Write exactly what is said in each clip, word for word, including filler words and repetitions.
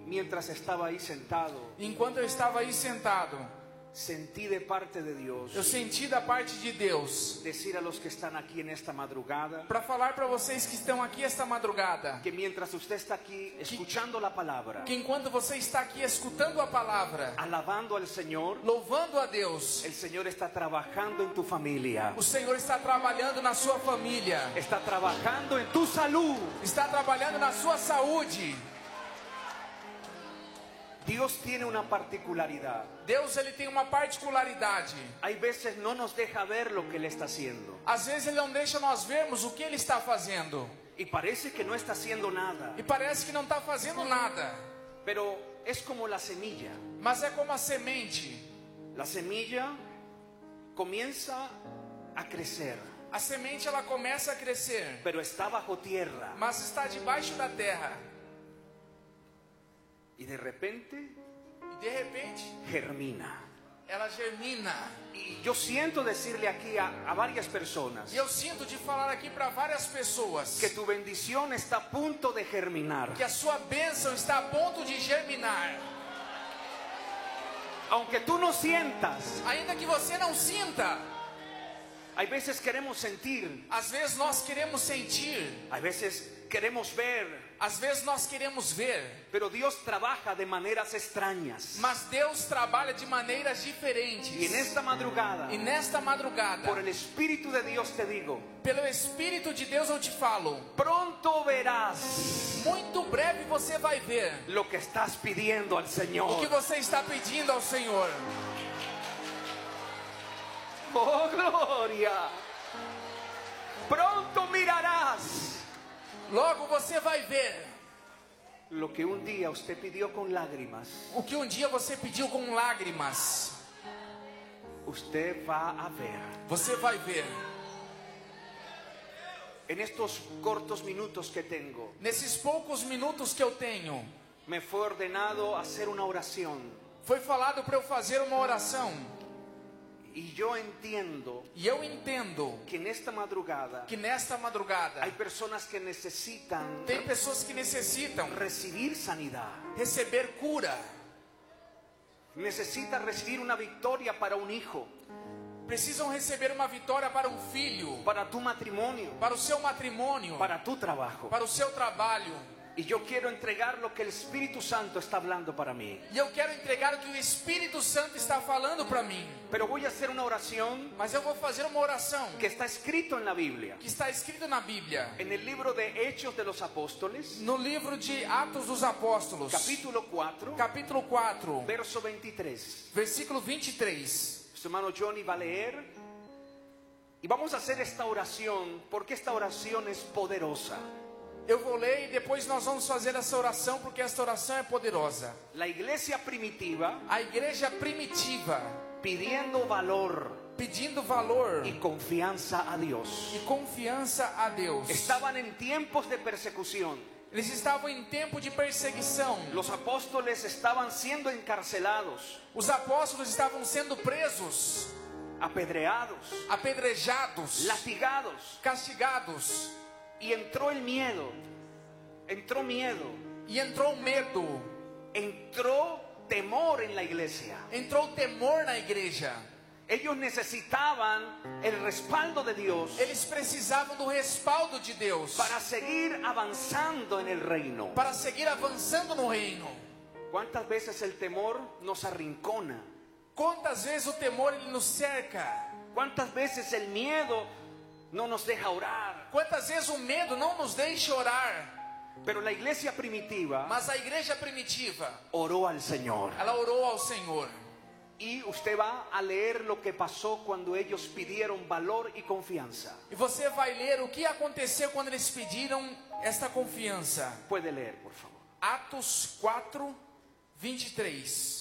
Mientras estaba ahí sentado, enquanto eu estava aí sentado, sentí de parte de Dios eu senti da parte de Deus decir a los que están aquí en esta madrugada para falar para vocês que estão aqui esta madrugada, que mientras usted está aquí escuchando la palabra, que enquanto você está aqui escutando a palavra, alabando al Señor, louvando a Deus, el Señor está trabajando en tu familia, o Senhor está trabalhando na sua família, está trabajando en tu salud. está trabalhando na sua saúde. Dios tiene una particularidad. Deus, ele tem uma particularidade. Hay veces no nos deja ver lo que Él está haciendo. Às vezes ele não deixa nós vermos o que ele está fazendo. Y parece que no está haciendo nada. E parece que não está fazendo nada. Pero es como la semilla. Mas é como a semente. La semilla comienza a crecer, A semente ela começa a crescer, pero está bajo tierra. mas está debaixo da terra. Y de repente E de repente germina. ela germina. Y yo siento decirle aquí a, a varias personas E eu sinto de falar aqui para várias pessoas que tu bendición está a punto de germinar. que a sua bênção está a ponto de germinar. Aunque tú no sientas, Ainda que você não sinta, hay veces queremos sentir, às vezes nós queremos sentir, hay veces queremos ver, às vezes nós queremos ver, pero Dios trabaja de maneras extrañas. mas Deus trabalha de maneiras Y en diferentes. esta madrugada, E nesta madrugada, por el Espíritu de Dios te digo, pelo Espírito de Deus eu te falo, pronto verás muito breve você vai ver lo que estás pidiendo al o que Señor. você está pedindo ao Senhor. Oh, gloria. Pronto mirarás Logo você vai ver lo que un día usted pidió con lágrimas. o que um dia você pediu com lágrimas. Usted va a ver. Você vai ver. En estos cortos minutos que tengo, Nesses poucos minutos que eu tenho, me fue ordenado hacer una oración. foi falado para eu fazer uma oração. Y yo entiendo E eu entendo que en esta madrugada que nesta madrugada hay personas que necesitan tem pessoas que necessitam recibir sanidad. receber cura, Necesitas recibir una victoria para un hijo, precisam receber uma vitória para um filho, para tu matrimonio, para o seu matrimônio, para tu trabajo. para o seu trabalho. Y yo quiero entregar lo que el Espíritu Santo está hablando para mí. E eu quero entregar o que o Espírito Santo está falando para mim. Pero voy a hacer una oración Mas eu vou fazer uma oração que está escrito en la Biblia, que está escrito na Bíblia, en el libro de Hechos de los Apóstoles, no livro de Atos dos Apóstolos, capítulo cuatro, capítulo quatro, verso veintitrés. versículo vinte e três. Su hermano Johnny va a leer y vamos a hacer esta oración porque esta oración es poderosa. Eu vou ler e depois nós vamos fazer essa oração, porque esta oração é poderosa. La iglesia primitiva, A igreja primitiva, pidiendo valor pedindo valor y confianza a Dios, e confiança a Deus. estaban en tiempos de persecución. Eles estavam em tempo de perseguição. Los apóstoles estaban siendo encarcelados, Os apóstolos estavam sendo presos, apedreados, apedrejados, latigados. castigados. Y entró el miedo, entró miedo, E entrou medo, entró temor en la iglesia. entrou temor na igreja. Ellos necesitaban el respaldo de Dios Eles precisavam do respaldo de Deus para seguir avanzando en el reino. para seguir avançando no reino. ¿Cuántas veces el temor nos arrincona? Quantas vezes o temor ele nos cerca? ¿Cuántas veces el miedo no nos deja orar? Quantas vezes o medo não nos deixa orar? Pero la iglesia primitiva Mas a igreja primitiva, oró al Señor. ela orou ao Senhor. Y usted va a leer lo que pasó cuando ellos pidieron valor y confianza. E você vai ler o que aconteceu quando eles pediram esta confiança. Puede leer, por favor. Atos quatro, vinte e três.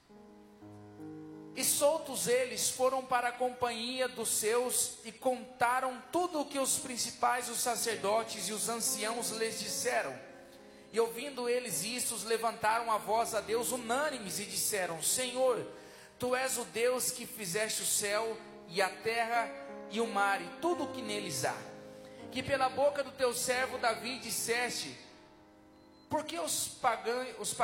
E soltos eles foram para a companhia dos seus e contaram tudo o que os principais, os sacerdotes e os anciãos lhes disseram. E ouvindo eles isto, levantaram a voz a Deus unânimes e disseram: Senhor, Tu és o Deus que fizeste o céu e a terra e o mar e tudo o que neles há. Que pela boca do Teu servo Davi disseste: Por que os pagãos, os